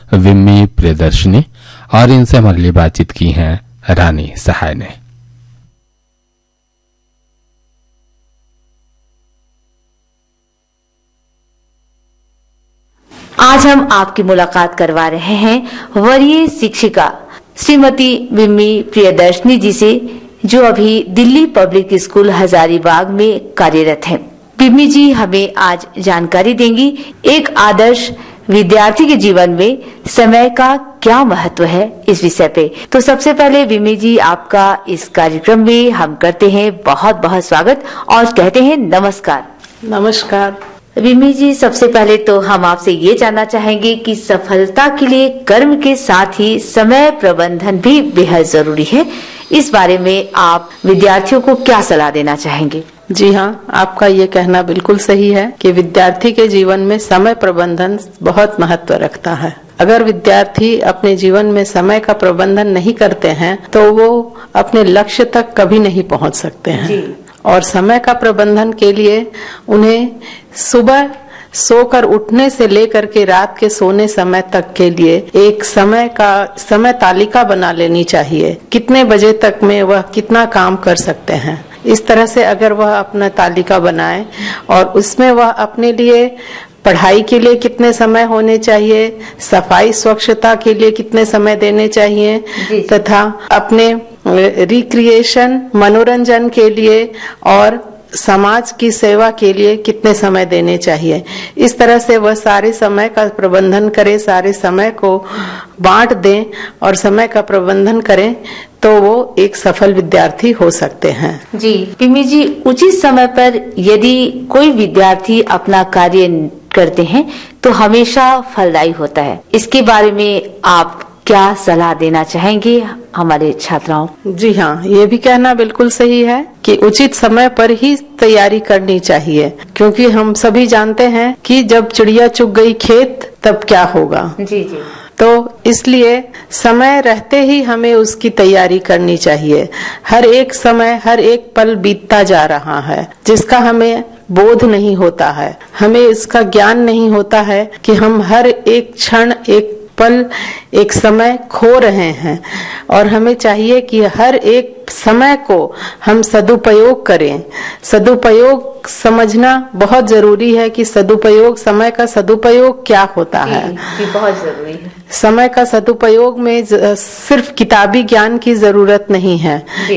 विम्मी प्रियदर्शनी, और इनसे हमारे लिए बातचीत की है रानी सहाय ने। आज हम आपकी मुलाकात करवा रहे हैं वरीय शिक्षिका श्रीमती विम्मी प्रियदर्शनी जी से, जो अभी दिल्ली पब्लिक स्कूल हजारीबाग में कार्यरत हैं। विम्मी जी हमें आज जानकारी देंगी एक आदर्श विद्यार्थी के जीवन में समय का क्या महत्व है, इस विषय पे। तो सबसे पहले विम्मी जी, आपका इस कार्यक्रम में हम करते हैं बहुत बहुत स्वागत और कहते हैं नमस्कार। नमस्कार विम्मी जी, सबसे पहले तो हम आपसे ये जानना चाहेंगे कि सफलता के लिए कर्म के साथ ही समय प्रबंधन भी बेहद जरूरी है। इस बारे में आप विद्यार्थियों को क्या सलाह देना चाहेंगे? जी हाँ, आपका ये कहना बिल्कुल सही है कि विद्यार्थी के जीवन में समय प्रबंधन बहुत महत्व रखता है। अगर विद्यार्थी अपने जीवन में समय का प्रबंधन नहीं करते हैं तो वो अपने लक्ष्य तक कभी नहीं पहुंच सकते हैं। और समय का प्रबंधन के लिए उन्हें सुबह सोकर उठने से लेकर के रात के सोने समय तक के लिए एक समय तालिका बना लेनी चाहिए। कितने बजे तक में वह कितना काम कर सकते हैं, इस तरह से अगर वह अपना तालिका बनाए और उसमें वह अपने लिए पढ़ाई के लिए कितने समय होने चाहिए, सफाई स्वच्छता के लिए कितने समय देने चाहिए, तथा अपने रिक्रिएशन मनोरंजन के लिए और समाज की सेवा के लिए कितने समय देने चाहिए, इस तरह से वह सारे समय का प्रबंधन करें, सारे समय को बांट दें और समय का प्रबंधन करें तो वो एक सफल विद्यार्थी हो सकते हैं। जी विम्मी जी, उचित समय पर यदि कोई विद्यार्थी अपना कार्य करते हैं तो हमेशा फलदायी होता है। इसके बारे में आप क्या सलाह देना चाहेंगे हमारे छात्राओं? जी हाँ, ये भी कहना बिल्कुल सही है कि उचित समय पर ही तैयारी करनी चाहिए, क्योंकि हम सभी जानते हैं कि जब चिड़िया चुग गई खेत तब क्या होगा। जी जी। तो इसलिए समय रहते ही हमें उसकी तैयारी करनी चाहिए। हर एक समय, हर एक पल बीतता जा रहा है जिसका हमें बोध नहीं होता है, हमें इसका ज्ञान नहीं होता है कि हम हर एक क्षण, एक पल, एक समय खो रहे हैं। और हमें चाहिए कि हर एक समय को हम सदुपयोग करें। सदुपयोग समझना बहुत जरूरी है कि सदुपयोग, समय का सदुपयोग क्या होता है। बहुत जरूरी है। समय का सदुपयोग में सिर्फ किताबी ज्ञान की जरूरत नहीं है।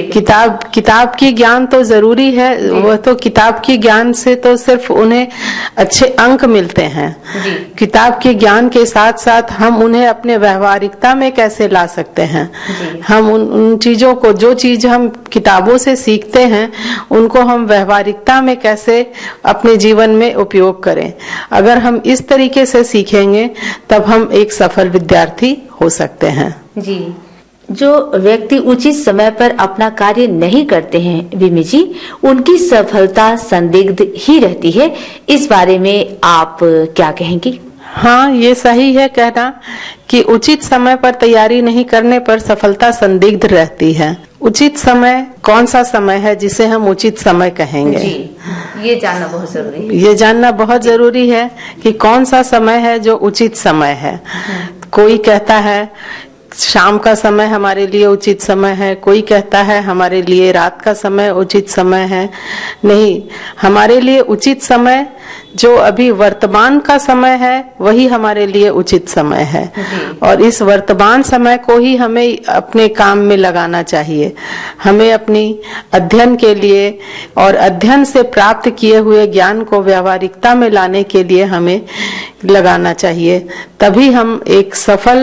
किताब की ज्ञान तो जरूरी है, वह तो किताब की ज्ञान से तो सिर्फ उन्हें अच्छे अंक मिलते हैं। किताब के ज्ञान के साथ साथ हम उन्हें अपने व्यवहारिकता में कैसे ला सकते हैं, हम उन चीजों को, जो चीज हम किताबों से सीखते हैं उनको हम व्यवहारिकता में कैसे अपने जीवन में उपयोग करें। अगर हम इस तरीके से सीखेंगे तब हम एक सफल विद्यार्थी हो सकते हैं। जी, जो व्यक्ति उचित समय पर अपना कार्य नहीं करते हैं विम्मी जी, उनकी सफलता संदिग्ध ही रहती है। इस बारे में आप क्या कहेंगी? हाँ, ये सही है कहना कि उचित समय पर तैयारी नहीं करने पर सफलता संदिग्ध रहती है। उचित समय कौन सा समय है जिसे हम उचित समय कहेंगे? जी, ये जानना बहुत जरूरी है। ये जानना बहुत जरूरी है कि कौन सा समय है जो उचित समय है। कोई कहता है शाम का समय हमारे लिए उचित समय है, कोई कहता है हमारे लिए रात का समय उचित समय है। नहीं, हमारे लिए उचित समय जो अभी वर्तमान का समय है वही हमारे लिए उचित समय है। और इस वर्तमान समय को ही हमें अपने काम में लगाना चाहिए। हमें अपनी अध्ययन के लिए और अध्ययन से प्राप्त किए हुए ज्ञान को व्यावहारिकता में लाने के लिए हमें लगाना चाहिए। तभी हम एक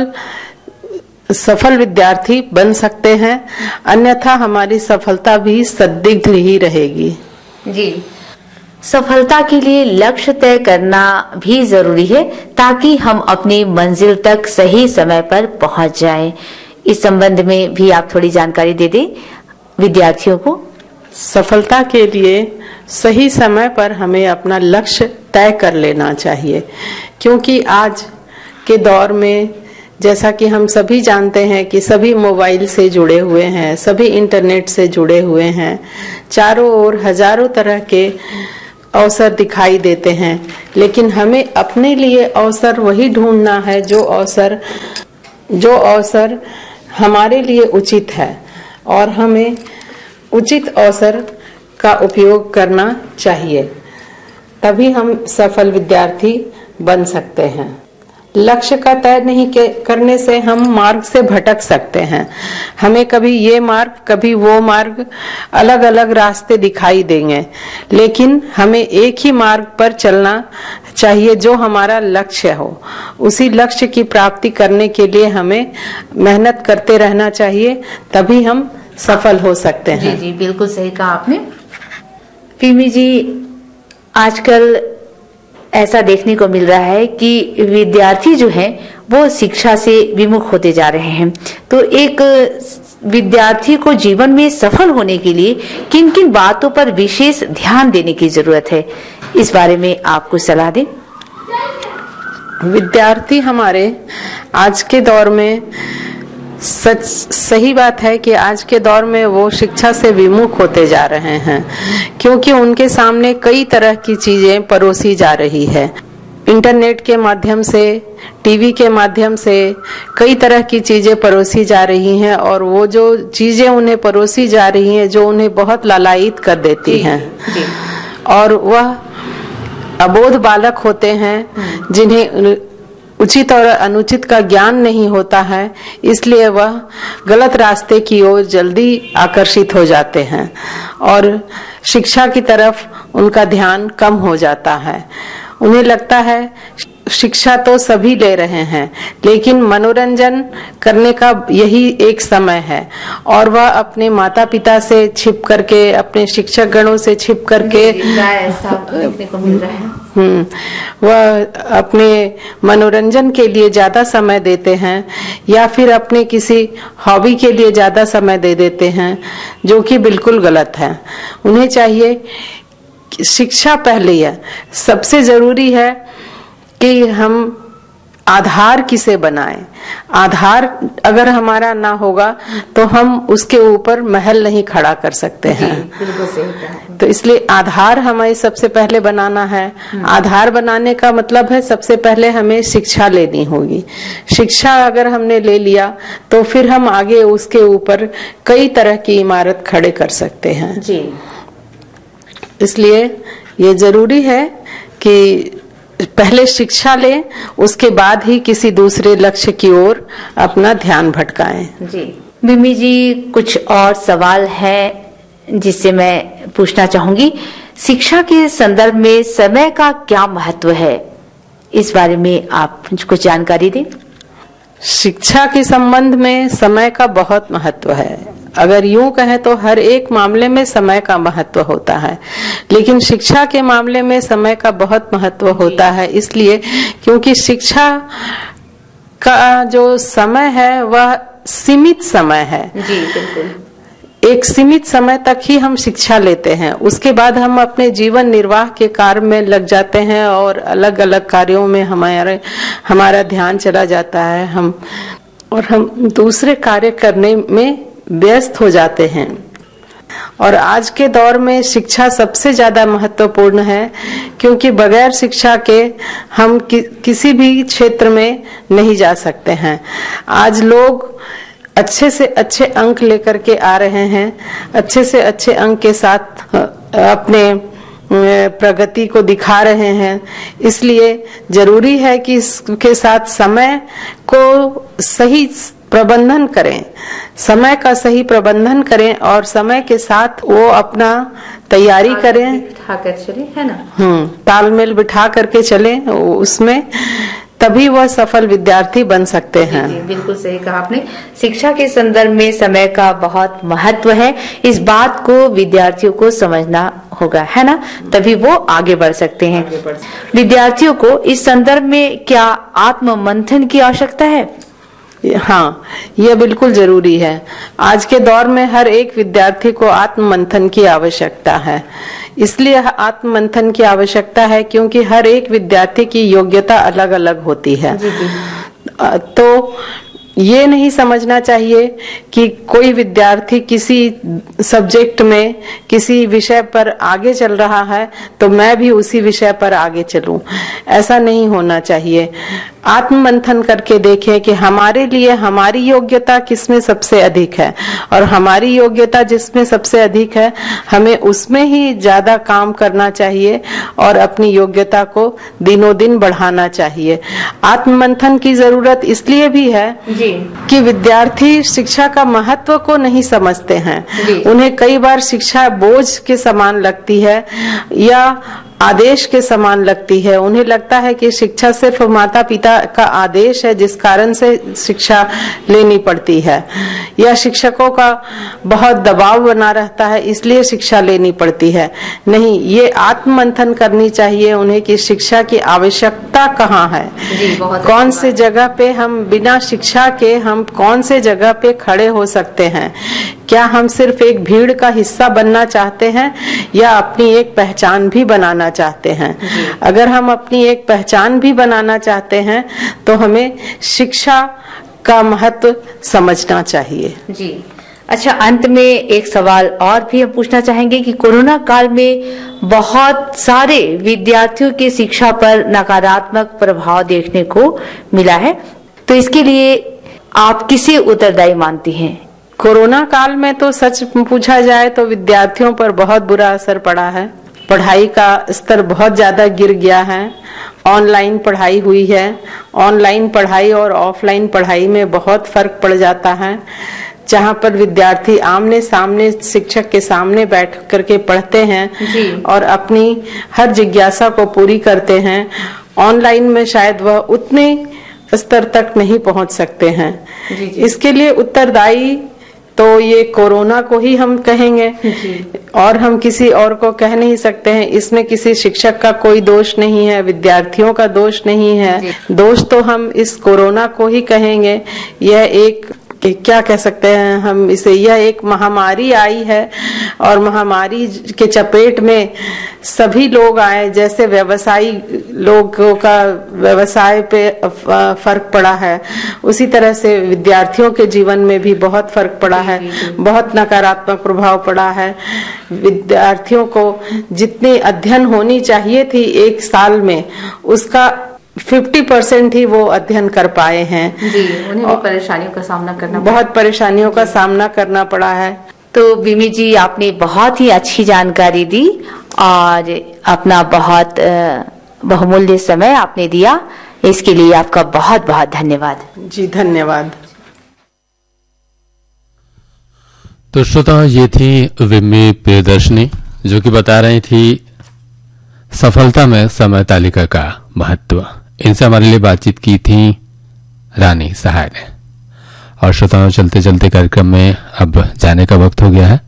सफल विद्यार्थी बन सकते हैं, अन्यथा हमारी सफलता भी संदिग्ध ही रहेगी। जी, सफलता के लिए लक्ष्य तय करना भी जरूरी है ताकि हम अपनी मंजिल तक सही समय पर पहुंच जाएं। इस संबंध में भी आप थोड़ी जानकारी दे दें विद्यार्थियों को। सफलता के लिए सही समय पर हमें अपना लक्ष्य तय कर लेना चाहिए, क्योंकि आज के दौर में जैसा कि हम सभी जानते हैं कि सभी मोबाइल से जुड़े हुए हैं, सभी इंटरनेट से जुड़े हुए हैं, चारों ओर हजारों तरह के अवसर दिखाई देते हैं, लेकिन हमें अपने लिए अवसर वही ढूंढना है जो अवसर हमारे लिए उचित है, और हमें उचित अवसर का उपयोग करना चाहिए, तभी हम सफल विद्यार्थी बन सकते हैं। लक्ष्य का तय नहीं करने से हम मार्ग से भटक सकते हैं। हमें कभी ये मार्ग, कभी वो मार्ग, अलग अलग रास्ते दिखाई देंगे, लेकिन हमें एक ही मार्ग पर चलना चाहिए जो हमारा लक्ष्य हो। उसी लक्ष्य की प्राप्ति करने के लिए हमें मेहनत करते रहना चाहिए, तभी हम सफल हो सकते हैं। जी, बिल्कुल सही कहा आपने। पिमी जी, आजकल ऐसा देखने को मिल रहा है कि विद्यार्थी जो हैं वो शिक्षा से विमुख होते जा रहे हैं, तो एक विद्यार्थी को जीवन में सफल होने के लिए किन किन बातों पर विशेष ध्यान देने की जरूरत है, इस बारे में आप कुछ सलाह दें। विद्यार्थी हमारे आज के दौर में सही बात है कि आज के दौर में वो शिक्षा से विमुख होते जा रहे हैं, क्योंकि उनके सामने कई तरह की चीजें परोसी जा रही है। इंटरनेट के माध्यम से, टीवी के माध्यम से कई तरह की चीजें परोसी जा रही हैं, और वो जो चीजें उन्हें परोसी जा रही हैं जो उन्हें बहुत लालायित कर देती हैं, और वह अबोध बालक होते हैं जिन्हें उचित और अनुचित का ज्ञान नहीं होता है, इसलिए वह गलत रास्ते की ओर जल्दी आकर्षित हो जाते हैं और शिक्षा की तरफ उनका ध्यान कम हो जाता है। उन्हें लगता है शिक्षा तो सभी ले रहे हैं, लेकिन मनोरंजन करने का यही एक समय है, और वह अपने माता पिता से छिप करके, अपने शिक्षक गणों से छिप करके ऐसा देखने को मिल रहा है। वह अपने मनोरंजन के लिए ज्यादा समय देते हैं, या फिर अपने किसी हॉबी के लिए ज्यादा समय दे देते हैं, जो कि बिल्कुल गलत है। उन्हें चाहिए कि शिक्षा पहले है, सबसे जरूरी है कि हम आधार किसे बनाएं। आधार अगर हमारा ना होगा तो हम उसके ऊपर महल नहीं खड़ा कर सकते हैं। तो इसलिए आधार हमें सबसे पहले बनाना है। आधार बनाने का मतलब है सबसे पहले हमें शिक्षा लेनी होगी। शिक्षा अगर हमने ले लिया तो फिर हम आगे उसके ऊपर कई तरह की इमारत खड़े कर सकते हैं जी। इसलिए ये जरूरी है कि पहले शिक्षा लें, उसके बाद ही किसी दूसरे लक्ष्य की ओर अपना ध्यान भटकाएं। जी मिमी जी, कुछ और सवाल है जिससे मैं पूछना चाहूंगी। शिक्षा के संदर्भ में समय का क्या महत्व है, इस बारे में आप कुछ जानकारी दें। शिक्षा के संबंध में समय का बहुत महत्व है। अगर यूं कहें तो हर एक मामले में समय का महत्व होता है, लेकिन शिक्षा के मामले में समय का बहुत महत्व होता है, इसलिए क्योंकि शिक्षा का जो समय है वह सीमित समय है। जी बिल्कुल। एक सीमित समय तक ही हम शिक्षा लेते हैं, उसके बाद हम अपने जीवन निर्वाह के कार्य में लग जाते हैं और अलग अलग कार्यों में हमारा ध्यान चला जाता है, हम दूसरे कार्य करने में व्यस्त हो जाते हैं। और आज के दौर में शिक्षा सबसे ज्यादा महत्वपूर्ण है, क्योंकि बगैर शिक्षा के हम किसी भी क्षेत्र में नहीं जा सकते हैं। आज लोग अच्छे से अच्छे अंक लेकर के आ रहे हैं, अच्छे से अच्छे अंक के साथ अपने प्रगति को दिखा रहे हैं, इसलिए जरूरी है कि इसके साथ समय को सही प्रबंधन करें, समय का सही प्रबंधन करें और समय के साथ वो अपना तैयारी करें, चले है ना, तालमेल बिठा करके चले उसमें, तभी वह सफल विद्यार्थी बन सकते हैं। जी, बिल्कुल सही कहा आपने। शिक्षा के संदर्भ में समय का बहुत महत्व है, इस बात को विद्यार्थियों को समझना होगा, है ना, तभी वो आगे बढ़ सकते हैं। विद्यार्थियों को इस संदर्भ में क्या आत्म मंथन की आवश्यकता है? हाँ, यह बिल्कुल जरूरी है। आज के दौर में हर एक विद्यार्थी को आत्म मंथन की आवश्यकता है। इसलिए आत्म मंथन की आवश्यकता है क्योंकि हर एक विद्यार्थी की योग्यता अलग अलग होती है। जी। तो ये नहीं समझना चाहिए कि कोई विद्यार्थी किसी सब्जेक्ट में किसी विषय पर आगे चल रहा है तो मैं भी उसी विषय पर आगे चलूं, ऐसा नहीं होना चाहिए। आत्ममंथन करके देखें कि हमारे लिए हमारी योग्यता किसमें सबसे अधिक है, और हमारी योग्यता जिसमें सबसे अधिक है हमें उसमें ही ज्यादा काम करना चाहिए और अपनी योग्यता को दिनों दिन बढ़ाना चाहिए। आत्ममंथन की जरूरत इसलिए भी है कि विद्यार्थी शिक्षा का महत्व को नहीं समझते हैं। उन्हें कई बार शिक्षा बोझ के समान लगती है या आदेश के समान लगती है। उन्हें लगता है कि शिक्षा सिर्फ माता पिता का आदेश है जिस कारण से शिक्षा लेनी पड़ती है, या शिक्षकों का बहुत दबाव बना रहता है इसलिए शिक्षा लेनी पड़ती है। नहीं, ये आत्ममंथन करनी चाहिए उन्हें कि शिक्षा की आवश्यकता कहाँ है, कौन से जगह पे हम बिना शिक्षा के हम कौन से जगह पे खड़े हो सकते हैं। क्या हम सिर्फ एक भीड़ का हिस्सा बनना चाहते हैं या अपनी एक पहचान भी बनाना चाहते हैं। अगर हम अपनी एक पहचान भी बनाना चाहते हैं तो हमें शिक्षा का महत्व समझना चाहिए। जी अच्छा, अंत में एक सवाल और भी हम पूछना चाहेंगे कि कोरोना काल में बहुत सारे विद्यार्थियों की शिक्षा पर नकारात्मक प्रभाव देखने को मिला है, तो इसके लिए आप किसे उत्तरदायी मानती हैं? कोरोना काल में तो सच पूछा जाए तो विद्यार्थियों पर बहुत बुरा असर पड़ा है। पढ़ाई का स्तर बहुत ज्यादा गिर गया है। ऑनलाइन पढ़ाई हुई है। ऑनलाइन पढ़ाई और ऑफलाइन पढ़ाई में बहुत फर्क पड़ जाता है। जहाँ पर विद्यार्थी आमने सामने शिक्षक के सामने बैठ करके पढ़ते हैं और अपनी हर जिज्ञासा को पूरी करते हैं, ऑनलाइन में शायद वह उतने स्तर तक नहीं पहुँच सकते हैं। इसके लिए उत्तरदायी तो ये कोरोना को ही हम कहेंगे और हम किसी और को कह नहीं सकते हैं। इसमें किसी शिक्षक का कोई दोष नहीं है, विद्यार्थियों का दोष नहीं है। दोष तो हम इस कोरोना को ही कहेंगे। यह एक क्या कह सकते हैं हम इसे, यह एक महामारी आई है और महामारी के चपेट में सभी लोग आए। जैसे व्यवसायी लोगों का व्यवसाय पे फर्क पड़ा है, उसी तरह से विद्यार्थियों के जीवन में भी बहुत फर्क पड़ा है, बहुत नकारात्मक प्रभाव पड़ा है। विद्यार्थियों को जितनी अध्ययन होनी चाहिए थी एक साल में, उसका 50% ही वो अध्ययन कर पाए हैं। जी, उन्हें भी परेशानियों का सामना करना बहुत परेशानियों का सामना करना पड़ा है। तो बिमी जी, आपने बहुत ही अच्छी जानकारी दी और अपना बहुत बहुमूल्य समय आपने दिया, इसके लिए आपका बहुत बहुत धन्यवाद। जी धन्यवाद। तो श्रोता, ये थी विम्मी प्रियदर्शनी जो कि बता रही थी सफलता में समय तालिका का महत्व। इनसे हमारे लिए बातचीत की थी रानी सहाय ने। और श्रोताओं, चलते चलते कार्यक्रम में अब जाने का वक्त हो गया है।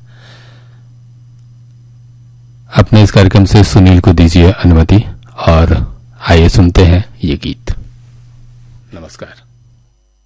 अपने इस कार्यक्रम से सुनील को दीजिए अनुमति और आइए सुनते हैं ये गीत। नमस्कार।